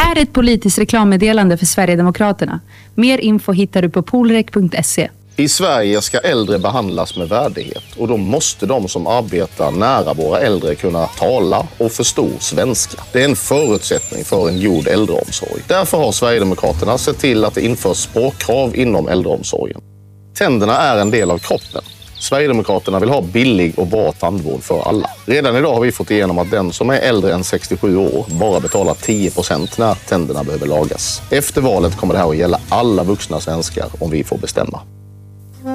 här är ett politiskt reklammeddelande för Sverigedemokraterna. Mer info hittar du på polrek.se. I Sverige ska äldre behandlas med värdighet och då måste de som arbetar nära våra äldre kunna tala och förstå svenska. Det är en förutsättning för en god äldreomsorg. Därför har Sverigedemokraterna sett till att det införs språkkrav inom äldreomsorgen. Tänderna är en del av kroppen. Sverigedemokraterna vill ha billig och bra tandvård för alla. Redan idag har vi fått igenom att den som är äldre än 67 år bara betalar 10% när tänderna behöver lagas. Efter valet kommer det här att gälla alla vuxna svenskar om vi får bestämma.